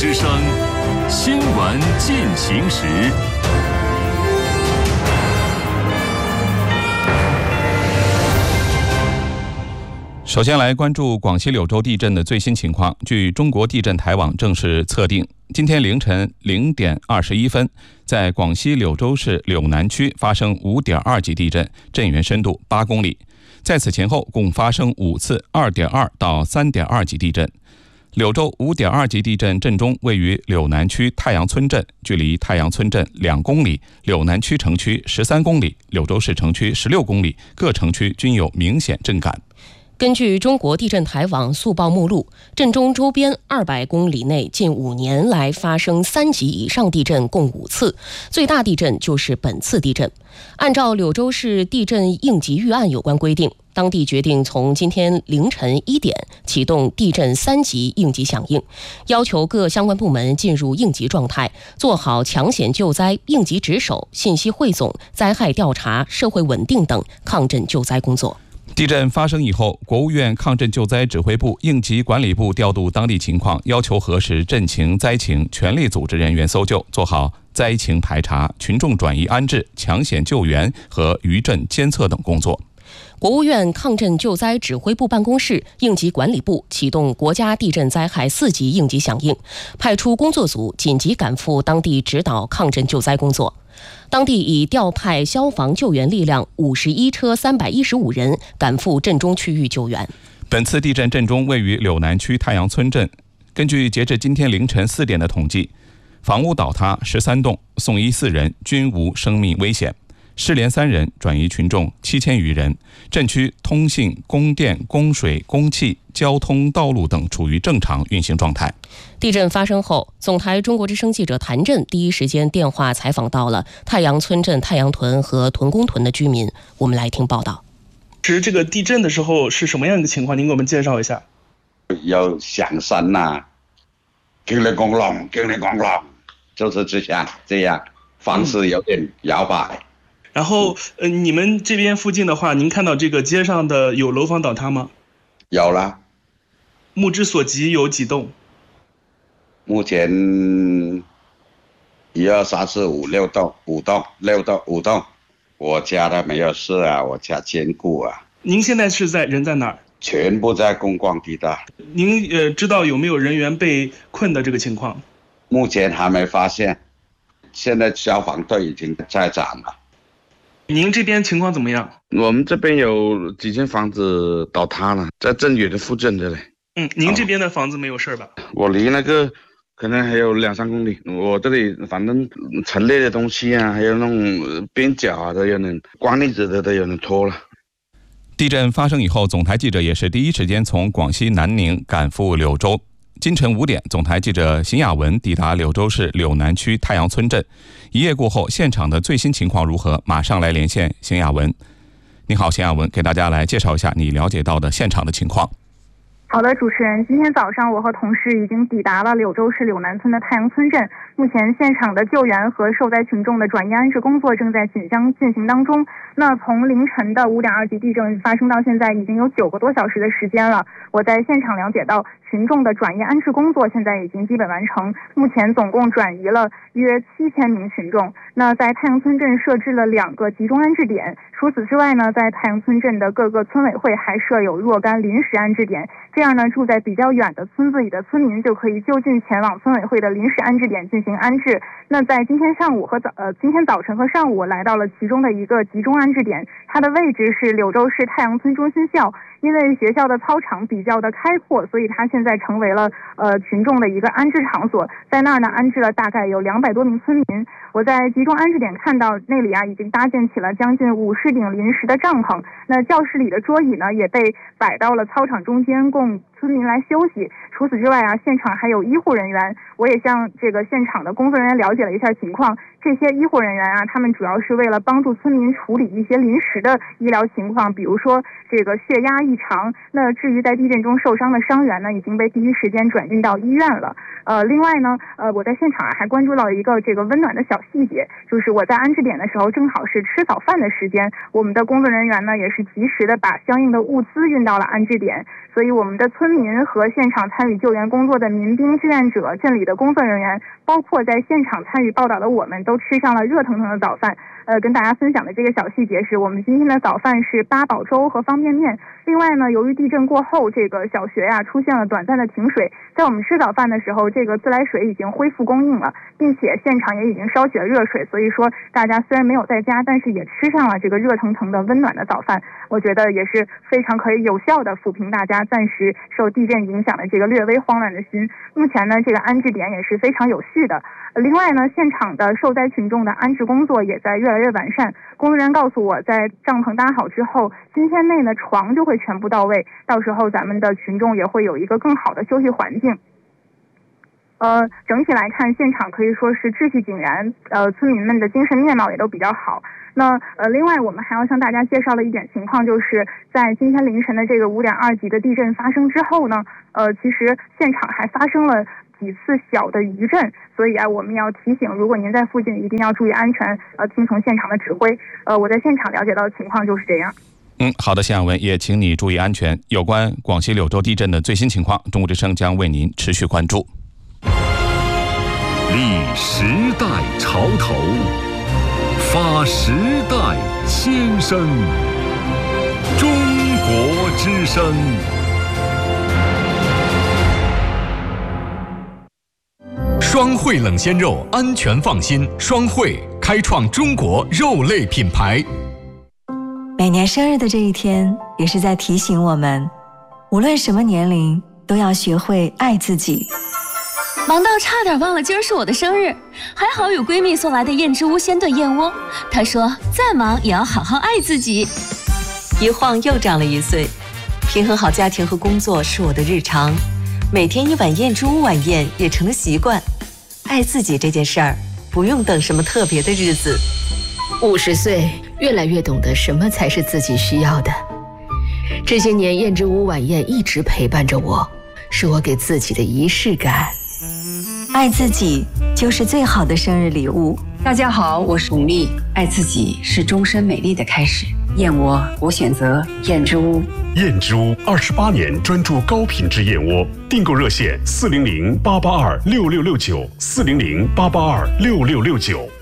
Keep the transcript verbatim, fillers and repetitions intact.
之声新闻进行时。首先来关注广西柳州地震的最新情况。据中国地震台网正式测定，今天凌晨零点二十一分，在广西柳州市柳南区发生五点二级地震，震源深度八公里。在此前后共发生五次二点二到三点二级地震。柳州五点二级地震震中位于柳南区太阳村镇，距离太阳村镇两公里，柳南区城区十三公里，柳州市城区十六公里，各城区均有明显震感。 根据中国地震台网速报目录，震中周边二百公里内近五年来发生三级以上地震共五次，最大地震就是本次地震。按照柳州市地震应急预案有关规定，当地决定从今天凌晨一点启动地震三级应急响应，要求各相关部门进入应急状态，做好抢险救灾、应急值守、信息汇总、灾害调查、社会稳定等抗震救灾工作。 地震发生以后，国务院抗震救灾指挥部、应急管理部调度当地情况，要求核实震情、灾情，全力组织人员搜救，做好灾情排查、群众转移安置、抢险救援和余震监测等工作。 国务院抗震救灾指挥部办公室、应急管理部启动国家地震灾害四级应急响应，派出工作组紧急赶赴当地指导抗震救灾工作。当地已调派消防救援力量五十一车三百一十五人赶赴震中区域救援。 本次地震震中位于柳南区太阳村镇，根据截至今天凌晨四点的统计，房屋倒塌十三栋，送医四人，均无生命危险。失联三人，转移群众七千余人。震区通信、供电、供水、供气、交通、道路等处于正常运行状态。 地震发生后，总台中国之声记者谭震第一时间电话采访到了太阳村镇太阳屯和屯公屯的居民，我们来听报道。 是这个地震的时候是什么样一个情况？您给我们介绍一下。 有响声呐，叮铃咣啷，叮铃咣啷，就是这样这样，房子有点摇摆。嗯然后，呃，你们这边附近的话，您看到这个街上的有楼房倒塌吗？ 有了。 目之所及有几栋？ 目前一二三四五六栋，五栋，六栋，五栋。我家的没有事啊，我家坚固啊。 您现在是在人在哪儿？ 全部在公光地带。 您呃知道有没有人员被困的这个情况？ 目前还没发现，现在消防队已经在场了。 您这边情况怎么样？ 我们这边有几间房子倒塌了，在镇远的附近的嘞。 嗯，您这边的房子没有事吧？ 哦、我离那个可能还有两三公里。我这里反正陈列的东西啊，还有那种边角啊，都有人光粒子的都有人拖了。 地震发生以后，总台记者也是第一时间从广西南宁赶赴柳州。今晨五点，总台记者邢雅文抵达柳州市柳南区太阳村镇。一夜过后，现场的最新情况如何？马上来连线邢雅文。你好，邢雅文，给大家来介绍一下你了解到的现场的情况。 好的，主持人，今天早上我和同事已经抵达了柳州市柳南村的太阳村镇。目前现场的救援和受灾群众的转移安置工作正在紧张进行当中。那从凌晨的五点二级地震发生到现在，已经有九个多小时的时间了。我在现场了解到，群众的转移安置工作现在已经基本完成，目前总共转移了约七千名群众。那在太阳村镇设置了两个集中安置点，除此之外呢，在太阳村镇的各个村委会还设有若干临时安置点。这样呢，住在比较远的村子里的村民就可以就近前往村委会的临时安置点进行安置。那在今天上午和早呃今天早晨和上午，我来到了其中的一个集中安置点，它的位置是柳州市太阳村中心校。因为学校的操场比较的开阔，所以它现在成为了呃群众的一个安置场所。在那儿呢，安置了大概有两百多名村民。我在集中安置点看到那里啊，已经搭建起了将近五十顶临时的帐篷。那教室里的桌椅呢，也被摆到了操场中间，供村民来休息。除此之外啊，现场还有医护人员。我也向这个现场的工作人员了解了一下情况， 这些医护人员啊，他们主要是为了帮助村民处理一些临时的医疗情况，比如说这个血压异常。那至于在地震中受伤的伤员呢，已经被第一时间转运到医院了。呃，另外呢，呃，我在现场还关注到一个这个温暖的小细节，就是我在安置点的时候，正好是吃早饭的时间，我们的工作人员呢也是及时的把相应的物资运到了安置点，所以我们的村民和现场参与救援工作的民兵、志愿者、镇里的工作人员，包括在现场参与报道的我们，都吃上了热腾腾的早饭。呃，跟大家分享的这个小细节是我们今天的早饭是八宝粥和方便面。另外呢，由于地震过后，这个小学呀、啊、出现了短暂的停水，在我们吃早饭的时候，这个自来水已经恢复供应了，并且现场也已经烧起了热水，所以说大家虽然没有在家，但是也吃上了这个热腾腾的温暖的早饭。我觉得也是非常可以有效的抚平大家暂时受地震影响的这个略微慌乱的心。目前呢，这个安置点也是非常有序的。另外呢，现场的受灾群众的安置工作也在越来越完善。工作人员告诉我，在帐篷搭好之后，今天内呢床就会全部到位，到时候咱们的群众也会有一个更好的休息环境。呃，整体来看，现场可以说是秩序井然，呃，村民们的精神面貌也都比较好。那呃，另外我们还要向大家介绍的一点情况，就是在今天凌晨的这个五点二级的地震发生之后呢，呃，其实现场还发生了几次小的余震，所以啊，我们要提醒，如果您在附近，一定要注意安全，呃，听从现场的指挥。呃，我在现场了解到的情况就是这样。 嗯，好的，谢亚文，也请你注意安全。有关广西柳州地震的最新情况，中国之声将为您持续关注。 立时代潮头，发时代先声。中国之声。双汇冷鲜肉，安全放心。双汇开创中国肉类品牌。 每年生日的这一天，也是在提醒我们，无论什么年龄，都要学会爱自己。 忙到差点忘了今儿是我的生日，还好有闺蜜送来的燕之屋鲜炖燕窝。她说再忙也要好好爱自己。 一晃又长了一岁，平衡好家庭和工作是我的日常，每天一碗燕之屋晚宴也成了习惯。爱自己这件事儿，不用等什么特别的日子。 五十岁，越来越懂得什么才是自己需要的。这些年，燕之屋晚宴一直陪伴着我，是我给自己的仪式感。 爱自己就是最好的生日礼物。 大家好，我是巩俐。爱自己是终身美丽的开始。燕窝，我选择燕之屋。 燕之屋二十八年专注高品质燕窝，订购热线四零零八八二六六六九四零零八八二六六六九。